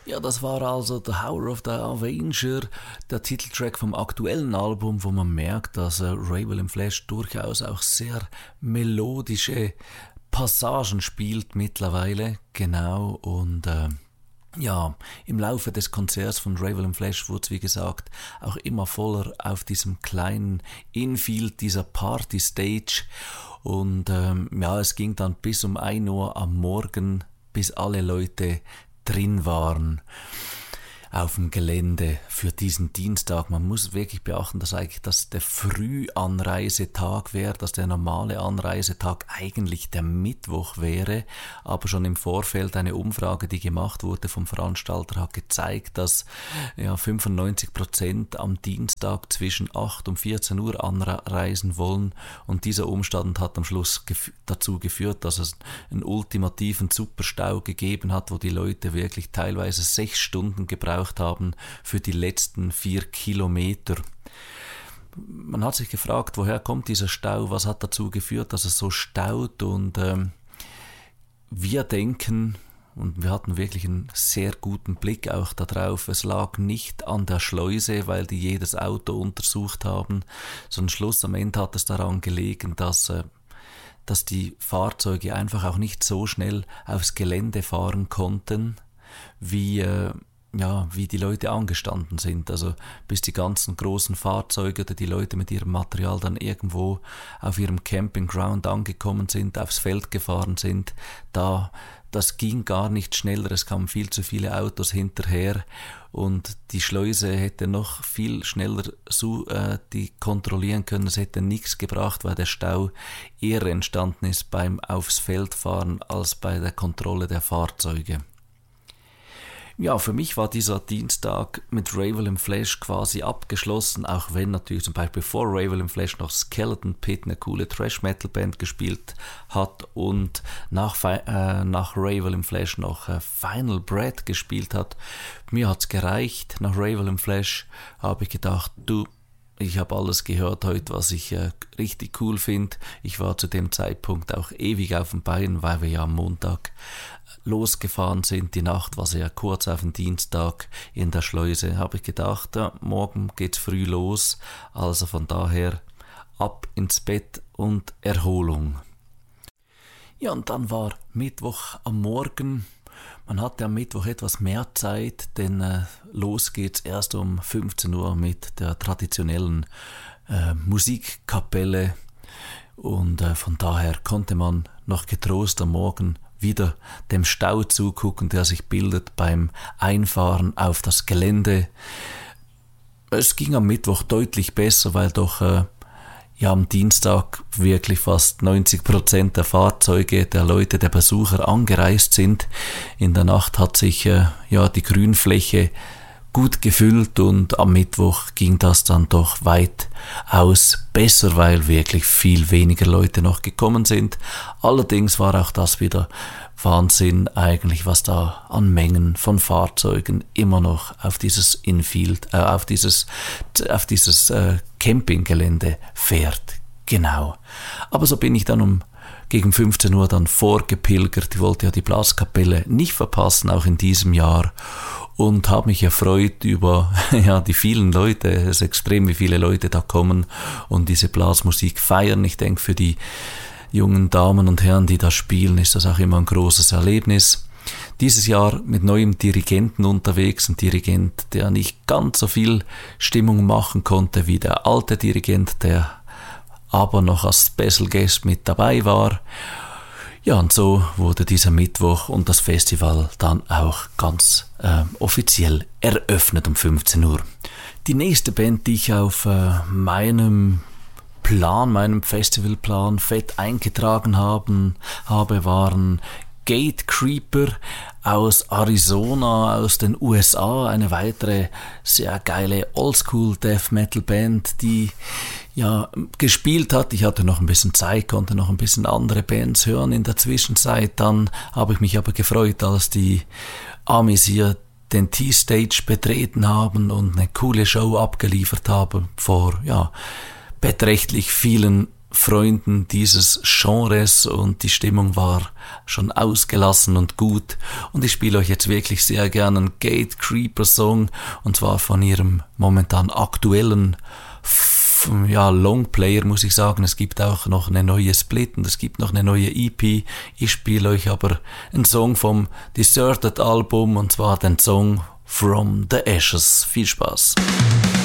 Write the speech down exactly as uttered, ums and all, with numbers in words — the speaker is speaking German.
Ja, das war also The Hour of the Avenger, der Titeltrack vom aktuellen Album, wo man merkt, dass äh, Ray William Flash durchaus auch sehr melodische Passagen spielt mittlerweile, genau, und äh, ja, im Laufe des Konzerts von Ray William Flash wurde es, wie gesagt, auch immer voller auf diesem kleinen Infield, dieser Party-Stage, und ähm, ja, es ging dann bis um ein Uhr am Morgen, bis alle Leute drin waren auf dem Gelände für diesen Dienstag. Man muss wirklich beachten, dass eigentlich das der Frühanreisetag wäre, dass der normale Anreisetag eigentlich der Mittwoch wäre, aber schon im Vorfeld eine Umfrage, die gemacht wurde vom Veranstalter, hat gezeigt, dass ja, fünfundneunzig Prozent am Dienstag zwischen acht und vierzehn Uhr anreisen wollen, und dieser Umstand hat am Schluss gef- dazu geführt, dass es einen ultimativen Superstau gegeben hat, wo die Leute wirklich teilweise sechs Stunden gebraucht haben für die letzten vier Kilometer. Man hat sich gefragt, woher kommt dieser Stau, was hat dazu geführt, dass es so staut, und ähm, wir denken, und wir hatten wirklich einen sehr guten Blick auch darauf, es lag nicht an der Schleuse, weil die jedes Auto untersucht haben, sondern Schluss am Ende hat es daran gelegen, dass äh, dass die Fahrzeuge einfach auch nicht so schnell aufs Gelände fahren konnten, wie äh, ja, wie die Leute angestanden sind. Also bis die ganzen großen Fahrzeuge oder die Leute mit ihrem Material dann irgendwo auf ihrem Campingground angekommen sind, aufs Feld gefahren sind, da das ging gar nicht schneller, es kamen viel zu viele Autos hinterher, und die Schleuse hätte noch viel schneller so, äh, die kontrollieren können. Es hätte nichts gebracht, weil der Stau eher entstanden ist beim aufs Feld fahren als bei der Kontrolle der Fahrzeuge. Ja, für mich war dieser Dienstag mit Ray William Flash quasi abgeschlossen, auch wenn natürlich zum Beispiel vor Ray William Flash noch Skeleton Pit, eine coole Thrash-Metal-Band, gespielt hat, und nach, äh, nach Ray William Flash noch äh, Final Breath gespielt hat. Mir hat's gereicht. Nach Ray William Flash habe ich gedacht, du, ich habe alles gehört heute, was ich äh, richtig cool finde. Ich war zu dem Zeitpunkt auch ewig auf den Beinen, weil wir ja am Montag losgefahren sind. Die Nacht war sehr kurz auf den Dienstag in der Schleuse. Habe ich gedacht, ja, morgen geht's früh los. Also von daher ab ins Bett und Erholung. Ja, und dann war Mittwoch am Morgen. Man hatte am Mittwoch etwas mehr Zeit, denn äh, los geht's erst um fünfzehn Uhr mit der traditionellen äh, Musikkapelle, und äh, von daher konnte man noch getrost am Morgen wieder dem Stau zugucken, der sich bildet beim Einfahren auf das Gelände. Es ging am Mittwoch deutlich besser, weil doch äh, ja am Dienstag wirklich fast neunzig Prozent der Fahrzeuge, der Leute, der Besucher angereist sind. In der Nacht hat sich äh, ja die Grünfläche gut gefüllt, und am Mittwoch ging das dann doch weitaus besser, weil wirklich viel weniger Leute noch gekommen sind. Allerdings war auch das wieder Wahnsinn eigentlich, was da an Mengen von Fahrzeugen immer noch auf dieses Infield, äh, auf dieses, auf dieses äh, Campinggelände fährt. Genau. Aber so bin ich dann um gegen fünfzehn Uhr dann vorgepilgert. Ich wollte ja die Blaskapelle nicht verpassen, auch in diesem Jahr. Und habe mich erfreut über ja, die vielen Leute. Es ist extrem, wie viele Leute da kommen und diese Blasmusik feiern. Ich denke, für die jungen Damen und Herren, die da spielen, ist das auch immer ein großes Erlebnis. Dieses Jahr mit neuem Dirigenten unterwegs, ein Dirigent, der nicht ganz so viel Stimmung machen konnte wie der alte Dirigent, der aber noch als Special Guest mit dabei war. Ja, und so wurde dieser Mittwoch und das Festival dann auch ganz äh, offiziell eröffnet um fünfzehn Uhr. Die nächste Band, die ich auf äh, meinem Plan, meinem Festivalplan fett eingetragen haben, habe, waren Gatecreeper aus Arizona, aus den U S A, eine weitere sehr geile Oldschool Death Metal Band, die ja gespielt hat. Ich hatte noch ein bisschen Zeit, konnte noch ein bisschen andere Bands hören in der Zwischenzeit. Dann habe ich mich aber gefreut, als die Amis hier den T-Stage betreten haben und eine coole Show abgeliefert haben vor ja beträchtlich vielen Freunden dieses Genres und die Stimmung war schon ausgelassen und gut und ich spiele euch jetzt wirklich sehr gerne einen Gatecreeper Song und zwar von ihrem momentan aktuellen ja, Longplayer, muss ich sagen. Es gibt auch noch eine neue Split und es gibt noch eine neue E P. Ich spiele euch aber einen Song vom Deserted Album und zwar den Song From the Ashes. Viel Spaß!